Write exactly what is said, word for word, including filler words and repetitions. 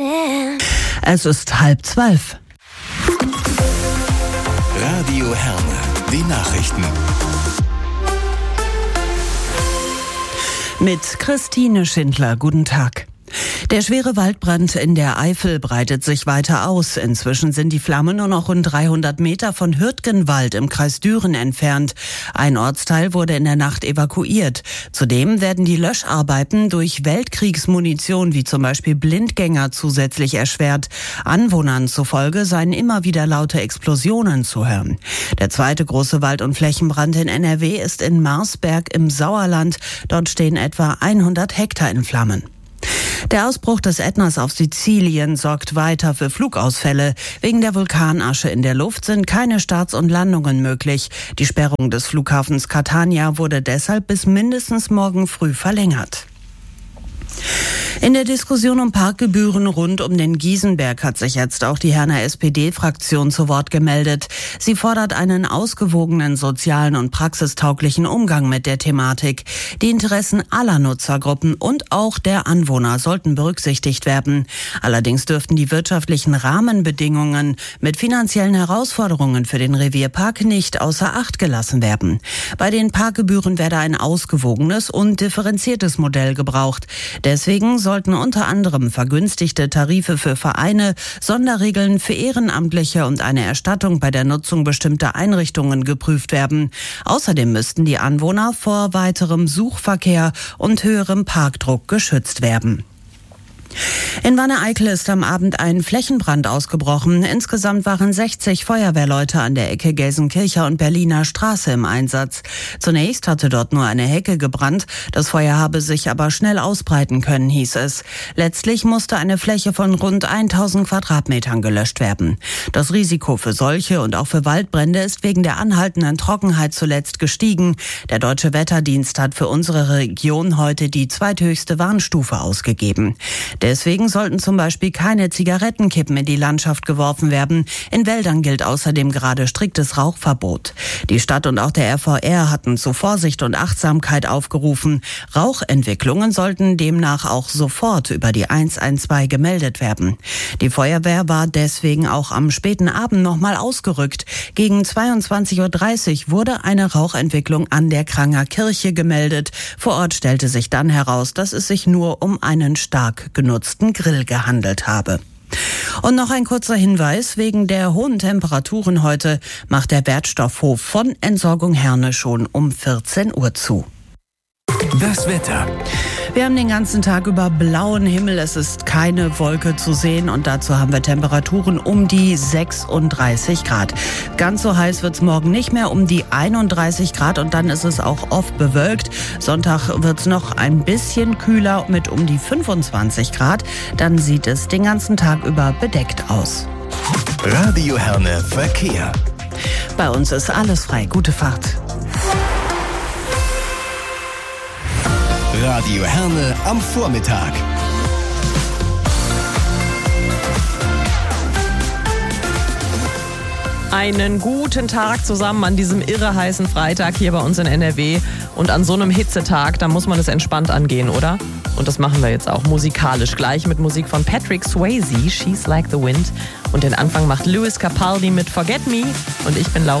Es ist halb zwölf. Radio Herne, die Nachrichten. Mit Christine Schindler, guten Tag. Der schwere Waldbrand in der Eifel breitet sich weiter aus. Inzwischen sind die Flammen nur noch rund dreihundert Meter von Hürtgenwald im Kreis Düren entfernt. Ein Ortsteil wurde in der Nacht evakuiert. Zudem werden die Löscharbeiten durch Weltkriegsmunition wie zum Beispiel Blindgänger zusätzlich erschwert. Anwohnern zufolge seien immer wieder laute Explosionen zu hören. Der zweite große Wald- und Flächenbrand in N R W ist in Marsberg im Sauerland. Dort stehen etwa hundert Hektar in Flammen. Der Ausbruch des Ätnas auf Sizilien sorgt weiter für Flugausfälle. Wegen der Vulkanasche in der Luft sind keine Starts und Landungen möglich. Die Sperrung des Flughafens Catania wurde deshalb bis mindestens morgen früh verlängert. In der Diskussion um Parkgebühren rund um den Giesenberg hat sich jetzt auch die Herner S P D-Fraktion zu Wort gemeldet. Sie fordert einen ausgewogenen sozialen und praxistauglichen Umgang mit der Thematik. Die Interessen aller Nutzergruppen und auch der Anwohner sollten berücksichtigt werden. Allerdings dürften die wirtschaftlichen Rahmenbedingungen mit finanziellen Herausforderungen für den Revierpark nicht außer Acht gelassen werden. Bei den Parkgebühren werde ein ausgewogenes und differenziertes Modell gebraucht. Deswegen sollten unter anderem vergünstigte Tarife für Vereine, Sonderregeln für Ehrenamtliche und eine Erstattung bei der Nutzung bestimmter Einrichtungen geprüft werden. Außerdem müssten die Anwohner vor weiterem Suchverkehr und höherem Parkdruck geschützt werden. In Wanne-Eickel ist am Abend ein Flächenbrand ausgebrochen. Insgesamt waren sechzig Feuerwehrleute an der Ecke Gelsenkircher und Berliner Straße im Einsatz. Zunächst hatte dort nur eine Hecke gebrannt. Das Feuer habe sich aber schnell ausbreiten können, hieß es. Letztlich musste eine Fläche von rund tausend Quadratmetern gelöscht werden. Das Risiko für solche und auch für Waldbrände ist wegen der anhaltenden Trockenheit zuletzt gestiegen. Der Deutsche Wetterdienst hat für unsere Region heute die zweithöchste Warnstufe ausgegeben. Deswegen sollten zum Beispiel keine Zigarettenkippen in die Landschaft geworfen werden. In Wäldern gilt außerdem gerade striktes Rauchverbot. Die Stadt und auch der R V R hatten zu Vorsicht und Achtsamkeit aufgerufen. Rauchentwicklungen sollten demnach auch sofort über die eins eins zwei gemeldet werden. Die Feuerwehr war deswegen auch am späten Abend nochmal ausgerückt. Gegen zweiundzwanzig Uhr dreißig wurde eine Rauchentwicklung an der Kranger Kirche gemeldet. Vor Ort stellte sich dann heraus, dass es sich nur um einen stark genutzten Grill gehandelt habe. Und noch ein kurzer Hinweis: Wegen der hohen Temperaturen heute macht der Wertstoffhof von Entsorgung Herne schon um vierzehn Uhr zu. Das Wetter. Wir haben den ganzen Tag über blauen Himmel. Es ist keine Wolke zu sehen und dazu haben wir Temperaturen um die sechsunddreißig Grad. Ganz so heiß wird's morgen nicht mehr, um die einunddreißig Grad, und dann ist es auch oft bewölkt. Sonntag wird's noch ein bisschen kühler mit um die fünfundzwanzig Grad. Dann sieht es den ganzen Tag über bedeckt aus. Radio Herne Verkehr. Bei uns ist alles frei. Gute Fahrt. Radio Herne am Vormittag. Einen guten Tag zusammen an diesem irre heißen Freitag hier bei uns in N R W. Und an so einem Hitzetag, da muss man es entspannt angehen, oder? Und das machen wir jetzt auch musikalisch. Gleich mit Musik von Patrick Swayze, She's Like the Wind. Und den Anfang macht Lewis Capaldi mit Forget Me. Und ich bin Laura.